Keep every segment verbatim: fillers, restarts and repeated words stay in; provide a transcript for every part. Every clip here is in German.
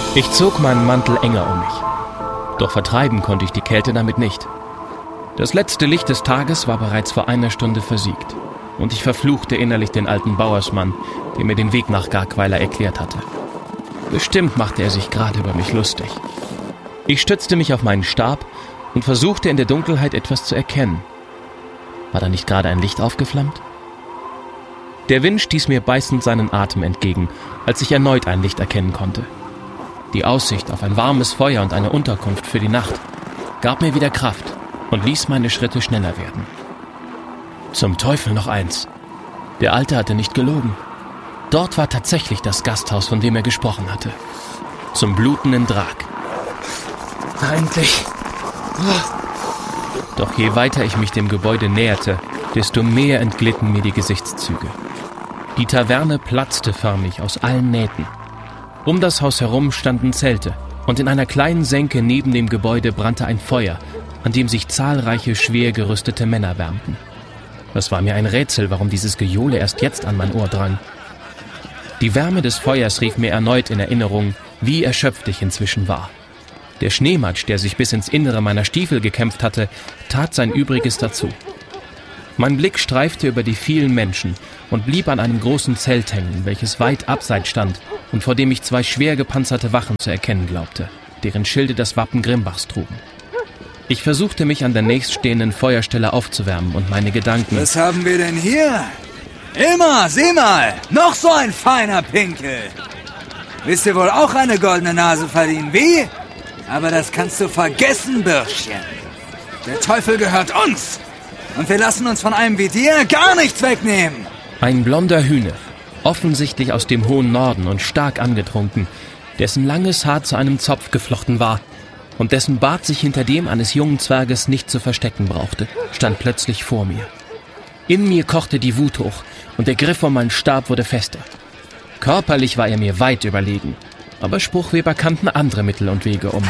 Ich zog meinen Mantel enger um mich. Doch vertreiben konnte ich die Kälte damit nicht. Das letzte Licht des Tages war bereits vor einer Stunde versiegt. Und ich verfluchte innerlich den alten Bauersmann, der mir den Weg nach Gargweiler erklärt hatte. Bestimmt machte er sich gerade über mich lustig. Ich stützte mich auf meinen Stab und versuchte in der Dunkelheit etwas zu erkennen. War da nicht gerade ein Licht aufgeflammt? Der Wind stieß mir beißend seinen Atem entgegen, als ich erneut ein Licht erkennen konnte. Die Aussicht auf ein warmes Feuer und eine Unterkunft für die Nacht gab mir wieder Kraft und ließ meine Schritte schneller werden. Zum Teufel noch eins. Der Alte hatte nicht gelogen. Dort war tatsächlich das Gasthaus, von dem er gesprochen hatte. Zum blutenden Drag. Endlich. Doch je weiter ich mich dem Gebäude näherte, desto mehr entglitten mir die Gesichtszüge. Die Taverne platzte förmlich aus allen Nähten. Um das Haus herum standen Zelte und in einer kleinen Senke neben dem Gebäude brannte ein Feuer, an dem sich zahlreiche schwer gerüstete Männer wärmten. Es war mir ein Rätsel, warum dieses Gejohle erst jetzt an mein Ohr drang. Die Wärme des Feuers rief mir erneut in Erinnerung, wie erschöpft ich inzwischen war. Der Schneematsch, der sich bis ins Innere meiner Stiefel gekämpft hatte, tat sein Übriges dazu. Mein Blick streifte über die vielen Menschen und blieb an einem großen Zelt hängen, welches weit abseits stand und vor dem ich zwei schwer gepanzerte Wachen zu erkennen glaubte, deren Schilde das Wappen Grimbachs trugen. Ich versuchte mich an der nächststehenden Feuerstelle aufzuwärmen und meine Gedanken... Was haben wir denn hier? Ilma, sieh mal! Noch so ein feiner Pinkel! Willst du wohl auch eine goldene Nase verdienen, wie? Aber das kannst du vergessen, Bürschchen. Der Teufel gehört uns! Und wir lassen uns von einem wie dir gar nichts wegnehmen! Ein blonder Hühne, offensichtlich aus dem hohen Norden und stark angetrunken, dessen langes Haar zu einem Zopf geflochten war und dessen Bart sich hinter dem eines jungen Zwerges nicht zu verstecken brauchte, stand plötzlich vor mir. In mir kochte die Wut hoch und der Griff um meinen Stab wurde fester. Körperlich war er mir weit überlegen, aber Spruchweber kannten andere Mittel und Wege um.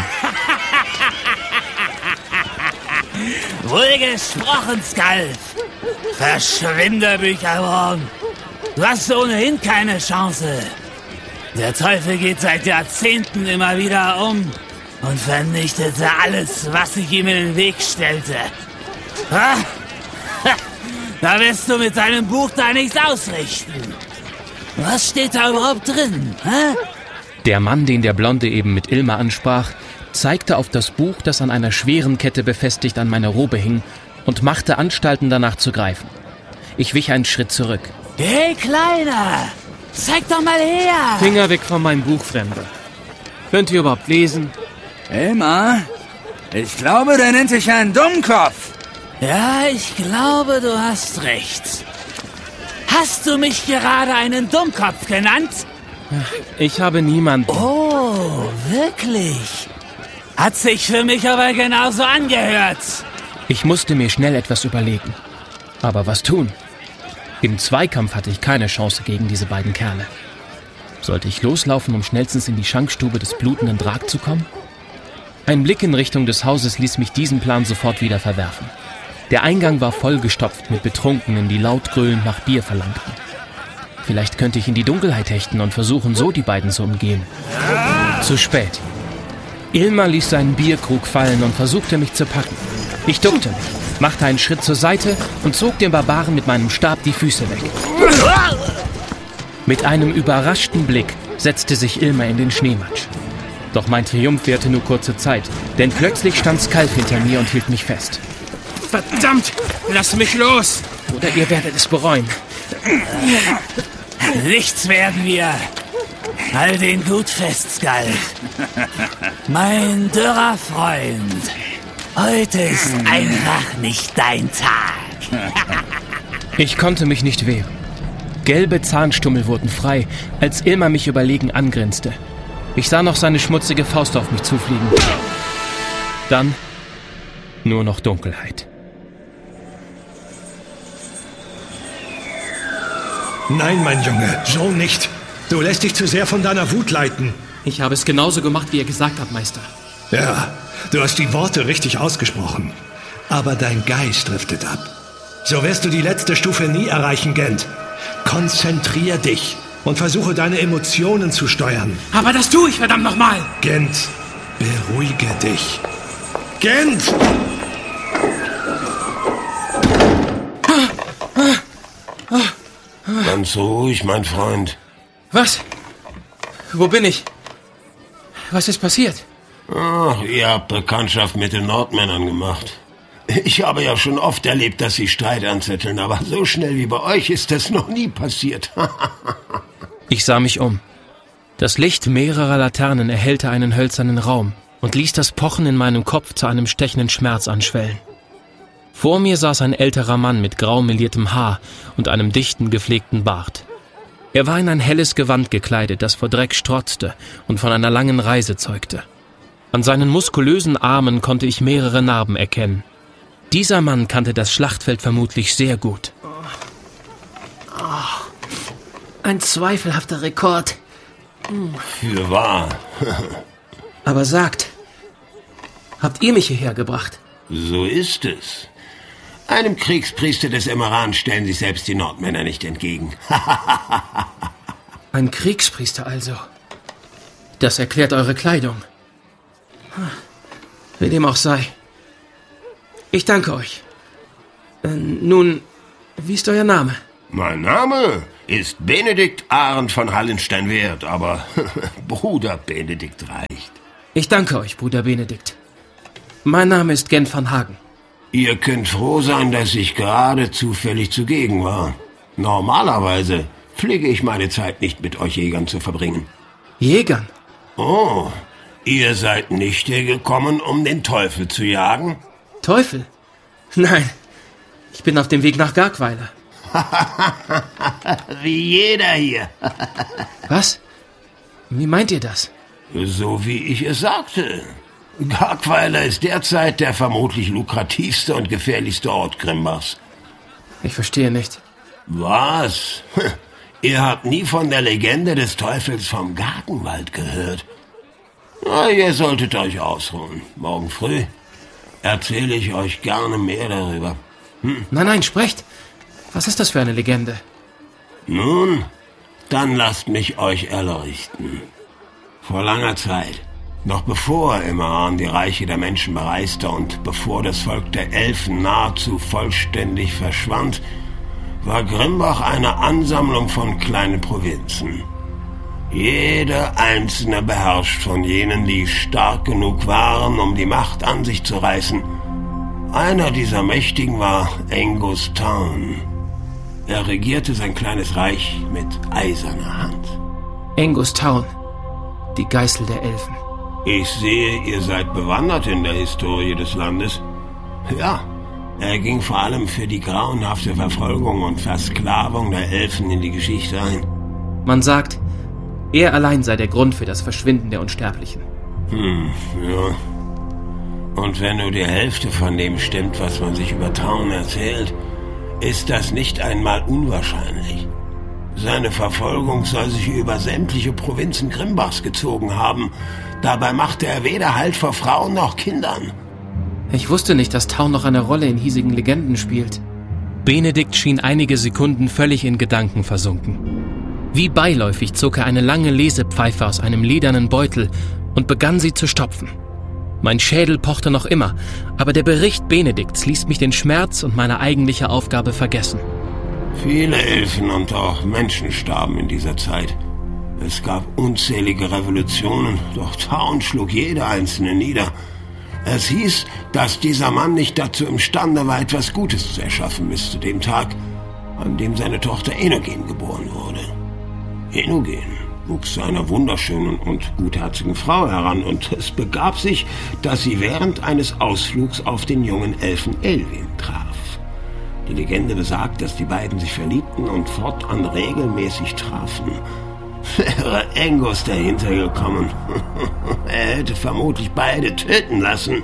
Wohl gesprochen, Skalf. Verschwinde, Bücherwurm. Du hast ohnehin keine Chance. Der Teufel geht seit Jahrzehnten immer wieder um und vernichtete alles, was sich ihm in den Weg stellte. Ha? Da wirst du mit deinem Buch da nichts ausrichten. Was steht da überhaupt drin? Ha? Der Mann, den der Blonde eben mit Ilma ansprach, zeigte auf das Buch, das an einer schweren Kette befestigt an meiner Robe hing, und machte Anstalten, danach zu greifen. Ich wich einen Schritt zurück. Hey, Kleiner! Zeig doch mal her! Finger weg von meinem Buch, Fremder. Könnt ihr überhaupt lesen? Ilma, ich glaube, der nennt dich einen Dummkopf. Ja, ich glaube, du hast recht. Hast du mich gerade einen Dummkopf genannt? Ich habe niemanden. Oh, wirklich? Hat sich für mich aber genauso angehört. Ich musste mir schnell etwas überlegen. Aber was tun? Im Zweikampf hatte ich keine Chance gegen diese beiden Kerle. Sollte ich loslaufen, um schnellstens in die Schankstube des blutenden Drag zu kommen? Ein Blick in Richtung des Hauses ließ mich diesen Plan sofort wieder verwerfen. Der Eingang war vollgestopft mit Betrunkenen, die laut gröhlend nach Bier verlangten. Vielleicht könnte ich in die Dunkelheit hechten und versuchen, so die beiden zu umgehen. Zu spät. Ilma ließ seinen Bierkrug fallen und versuchte, mich zu packen. Ich duckte mich, machte einen Schritt zur Seite und zog dem Barbaren mit meinem Stab die Füße weg. Mit einem überraschten Blick setzte sich Ilma in den Schneematsch. Doch mein Triumph währte nur kurze Zeit, denn plötzlich stand Skalf hinter mir und hielt mich fest. Verdammt! Lass mich los! Oder ihr werdet es bereuen. Nichts werden wir. Halt den gut fest, Skalf. Mein dürrer Freund. Heute ist einfach nicht dein Tag. Ich konnte mich nicht wehren. Gelbe Zahnstummel wurden frei, als Ilma mich überlegen angrinste. Ich sah noch seine schmutzige Faust auf mich zufliegen. Dann nur noch Dunkelheit. Nein, mein Junge, so nicht. Du lässt dich zu sehr von deiner Wut leiten. Ich habe es genauso gemacht, wie ihr gesagt habt, Meister. Ja, du hast die Worte richtig ausgesprochen. Aber dein Geist driftet ab. So wirst du die letzte Stufe nie erreichen, Gent. Konzentrier dich. und versuche deine Emotionen zu steuern. Aber das tue ich, verdammt nochmal! Gent, beruhige dich. Gent! Ganz ruhig, mein Freund. Was? Wo bin ich? Was ist passiert? Ach, ihr habt Bekanntschaft mit den Nordmännern gemacht. Ich habe ja schon oft erlebt, dass sie Streit anzetteln, aber so schnell wie bei euch ist das noch nie passiert. Ich sah mich um. Das Licht mehrerer Laternen erhellte einen hölzernen Raum und ließ das Pochen in meinem Kopf zu einem stechenden Schmerz anschwellen. Vor mir saß ein älterer Mann mit grau meliertem Haar und einem dichten, gepflegten Bart. Er war in ein helles Gewand gekleidet, das vor Dreck strotzte und von einer langen Reise zeugte. An seinen muskulösen Armen konnte ich mehrere Narben erkennen. Dieser Mann kannte das Schlachtfeld vermutlich sehr gut. Oh. Oh. Ein zweifelhafter Rekord. Für wahr. Aber sagt, habt ihr mich hierher gebracht? So ist es. Einem Kriegspriester des Emmeran stellen sich selbst die Nordmänner nicht entgegen. Ein Kriegspriester also. Das erklärt eure Kleidung. Wie dem auch sei. Ich danke euch. Äh, nun, wie ist euer Name? Mein Name ist Benedikt Arndt von Hallenstein-Werth, aber Bruder Benedikt reicht. Ich danke euch, Bruder Benedikt. Mein Name ist Gent van Hagen. Ihr könnt froh sein, dass ich gerade zufällig zugegen war. Normalerweise pflege ich meine Zeit nicht mit euch Jägern zu verbringen. Jägern? Oh, ihr seid nicht hier gekommen, um den Teufel zu jagen? Teufel? Nein, ich bin auf dem Weg nach Garkweiler. Wie jeder hier. Was? Wie meint ihr das? So wie ich es sagte. Garkweiler ist derzeit der vermutlich lukrativste und gefährlichste Ort Grimbachs. Ich verstehe nicht. Was? Ihr habt nie von der Legende des Teufels vom Gartenwald gehört? Na, ihr solltet euch ausruhen. Morgen früh erzähle ich euch gerne mehr darüber. Hm? Nein, nein, sprecht. Was ist das für eine Legende? Nun, dann lasst mich euch erleuchten. Vor langer Zeit, noch bevor Emmeran die Reiche der Menschen bereiste und bevor das Volk der Elfen nahezu vollständig verschwand, war Grimbach eine Ansammlung von kleinen Provinzen. Jede einzelne beherrscht von jenen, die stark genug waren, um die Macht an sich zu reißen. Einer dieser Mächtigen war Angus Town. Er regierte sein kleines Reich mit eiserner Hand. Angus Town, die Geißel der Elfen. Ich sehe, ihr seid bewandert in der Historie des Landes. Ja, er ging vor allem für die grauenhafte Verfolgung und Versklavung der Elfen in die Geschichte ein. Man sagt, er allein sei der Grund für das Verschwinden der Unsterblichen. Hm, ja. Und wenn nur die Hälfte von dem stimmt, was man sich über Town erzählt, ist das nicht einmal unwahrscheinlich. Seine Verfolgung soll sich über sämtliche Provinzen Grimbachs gezogen haben. Dabei machte er weder Halt vor Frauen noch Kindern. Ich wusste nicht, dass Town noch eine Rolle in hiesigen Legenden spielt. Benedikt schien einige Sekunden völlig in Gedanken versunken. Wie beiläufig zog er eine lange Lesepfeife aus einem ledernen Beutel und begann sie zu stopfen. Mein Schädel pochte noch immer, aber der Bericht Benedikts ließ mich den Schmerz und meine eigentliche Aufgabe vergessen. Viele Elfen und auch Menschen starben in dieser Zeit. Es gab unzählige Revolutionen, doch Town schlug jede einzelne nieder. Es hieß, dass dieser Mann nicht dazu imstande war, etwas Gutes zu erschaffen bis zu dem Tag, an dem seine Tochter Enogen geboren wurde. Enogen wuchs zu einer wunderschönen und gutherzigen Frau heran, und es begab sich, dass sie während eines Ausflugs auf den jungen Elfen Elwin traf. Die Legende besagt, dass die beiden sich verliebten und fortan regelmäßig trafen. Wäre Angus dahinter gekommen, er hätte vermutlich beide töten lassen.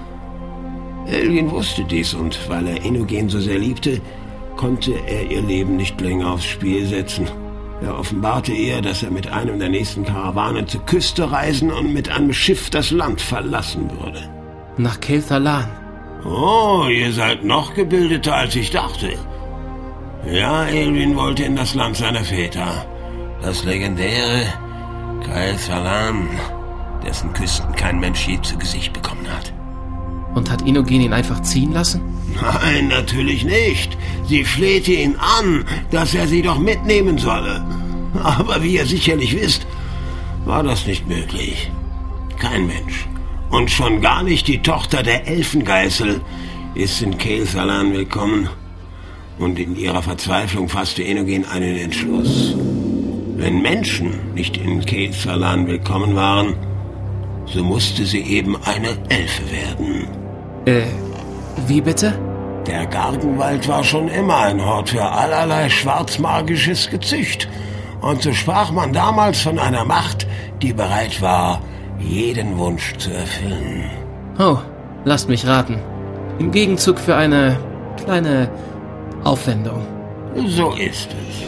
Elwin wusste dies, und weil er Enogen so sehr liebte, konnte er ihr Leben nicht länger aufs Spiel setzen. Er offenbarte ihr, dass er mit einem der nächsten Karawanen zur Küste reisen und mit einem Schiff das Land verlassen würde. Nach Kelthalan. Oh, ihr seid noch gebildeter, als ich dachte. Ja, Elwin wollte in das Land seiner Väter. Das legendäre Kael Salan, dessen Küsten kein Mensch je zu Gesicht bekommen hat. Und hat Inogen ihn einfach ziehen lassen? Nein, natürlich nicht. Sie flehte ihn an, dass er sie doch mitnehmen solle. Aber wie ihr sicherlich wisst, war das nicht möglich. Kein Mensch, und schon gar nicht die Tochter der Elfengeißel, ist in Kael Salan willkommen. Und in ihrer Verzweiflung fasste Inogen einen Entschluss. Wenn Menschen nicht in Kael Salan willkommen waren, so musste sie eben eine Elfe werden. Äh, wie bitte? Der Gargenwald war schon immer ein Hort für allerlei schwarzmagisches Gezücht. Und so sprach man damals von einer Macht, die bereit war, jeden Wunsch zu erfüllen. Oh, lasst mich raten. Im Gegenzug für eine kleine Aufwendung. So ist es.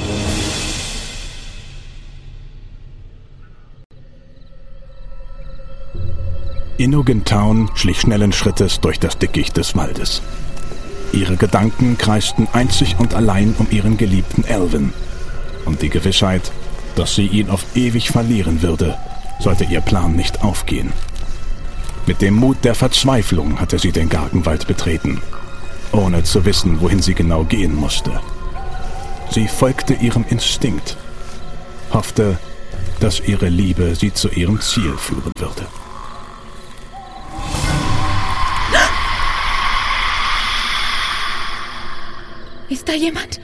Inogen Town schlich schnellen Schrittes durch das Dickicht des Waldes. Ihre Gedanken kreisten einzig und allein um ihren geliebten Elven. Und die Gewissheit, dass sie ihn auf ewig verlieren würde, sollte ihr Plan nicht aufgehen. Mit dem Mut der Verzweiflung hatte sie den Gargenwald betreten, ohne zu wissen, wohin sie genau gehen musste. Sie folgte ihrem Instinkt, hoffte, dass ihre Liebe sie zu ihrem Ziel führen würde. Ist da jemand?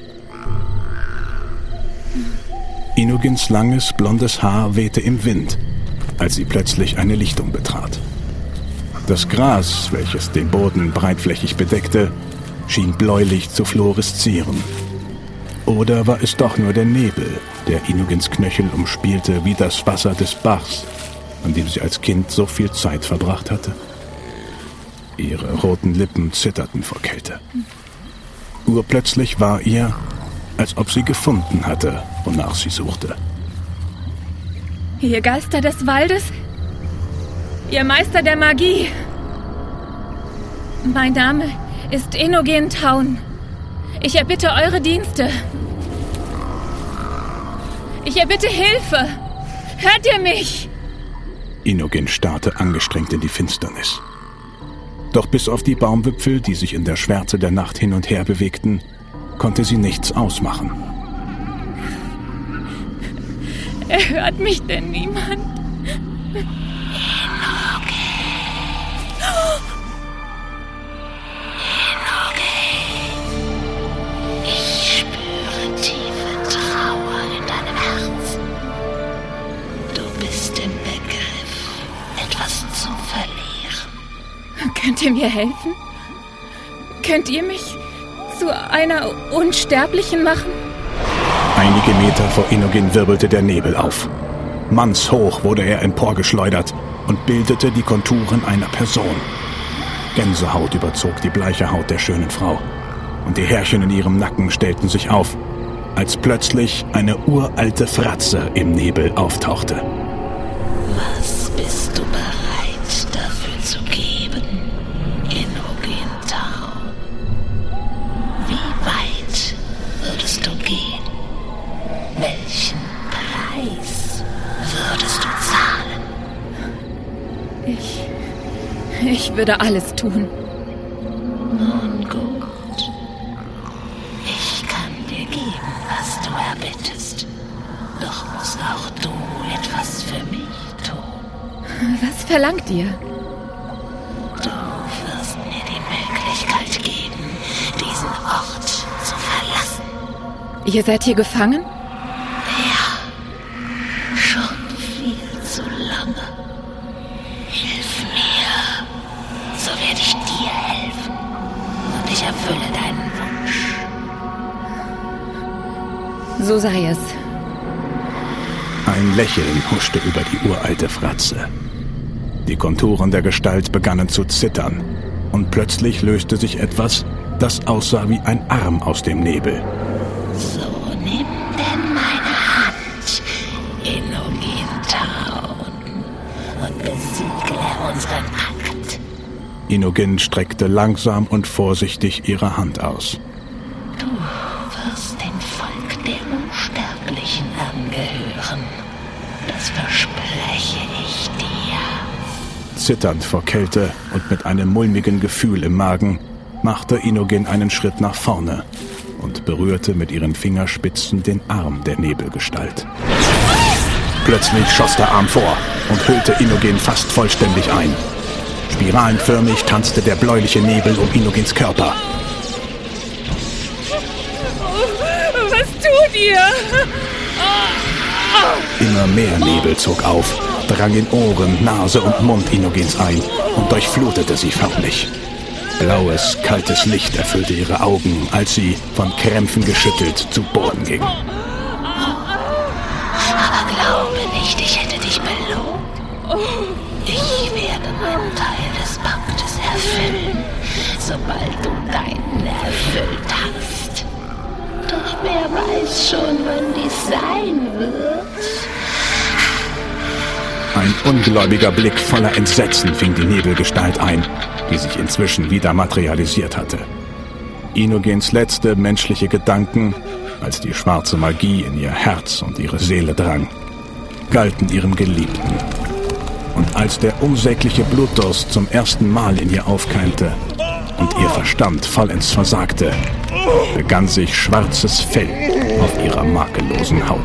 Inogens langes, blondes Haar wehte im Wind, als sie plötzlich eine Lichtung betrat. Das Gras, welches den Boden breitflächig bedeckte, schien bläulich zu fluoreszieren. Oder war es doch nur der Nebel, der Inogens Knöchel umspielte wie das Wasser des Bachs, an dem sie als Kind so viel Zeit verbracht hatte? Ihre roten Lippen zitterten vor Kälte. Urplötzlich war ihr, als ob sie gefunden hatte, wonach sie suchte. Ihr Geister des Waldes? Ihr Meister der Magie? Mein Name ist Inogen Town. Ich erbitte eure Dienste. Ich erbitte Hilfe. Hört ihr mich? Inogen starrte angestrengt in die Finsternis. Doch bis auf die Baumwipfel, die sich in der Schwärze der Nacht hin und her bewegten, konnte sie nichts ausmachen. Hört mich denn niemand? Ich spüre tiefe Trauer in deinem Herzen. Du bist im Begriff, etwas zu verlieren. Könnt ihr mir helfen? Könnt ihr mich zu einer Unsterblichen machen? Einige Meter vor Inogen wirbelte der Nebel auf. Mannshoch wurde er emporgeschleudert und bildete die Konturen einer Person. Gänsehaut überzog die bleiche Haut der schönen Frau, und die Härchen in ihrem Nacken stellten sich auf, als plötzlich eine uralte Fratze im Nebel auftauchte. Was bist du bereit dafür zu geben, Inogen Town? Wie weit würdest du gehen? Welchen Preis würdest du zahlen? Ich... Ich würde alles tun. Nun gut. Ich kann dir geben, was du erbittest. Doch musst auch du etwas für mich tun. Was verlangt ihr? Du wirst mir die Möglichkeit geben, diesen Ort zu verlassen. Ihr seid hier gefangen? Ja, schon viel zu lange. Hilf mir, so werde ich dir helfen. Und ich erfülle deinen Wunsch. So sei es. Ein Lächeln huschte über die uralte Fratze. Die Konturen der Gestalt begannen zu zittern, und plötzlich löste sich etwas, das aussah wie ein Arm aus dem Nebel. So nimm denn meine Hand, Inogen Town, und besiegle unseren Akt. Inogen streckte langsam und vorsichtig ihre Hand aus. Du wirst dem Volk der Unsterblichen angehören. verspreche ich dir. Zitternd vor Kälte und mit einem mulmigen Gefühl im Magen machte Inogen einen Schritt nach vorne und berührte mit ihren Fingerspitzen den Arm der Nebelgestalt. Plötzlich schoss der Arm vor und hüllte Inogen fast vollständig ein. Spiralenförmig tanzte der bläuliche Nebel um Inogens Körper. Was tut ihr? Immer mehr Nebel zog auf, drang in Ohren, Nase und Mund Inogens ein und durchflutete sie förmlich. Blaues, kaltes Licht erfüllte ihre Augen, als sie, von Krämpfen geschüttelt, zu Boden ging. Aber glaube nicht, ich hätte dich belogen. Ich werde meinen Teil des Paktes erfüllen, sobald du deinen erfüllt hast. Doch wer weiß schon, wann dies sein wird. Ein ungläubiger Blick voller Entsetzen fing die Nebelgestalt ein, die sich inzwischen wieder materialisiert hatte. Inogens letzte menschliche Gedanken, als die schwarze Magie in ihr Herz und ihre Seele drang, galten ihrem Geliebten. Und als der unsägliche Blutdurst zum ersten Mal in ihr aufkeimte und ihr Verstand vollends versagte, begann sich schwarzes Fell auf ihrer makellosen Haut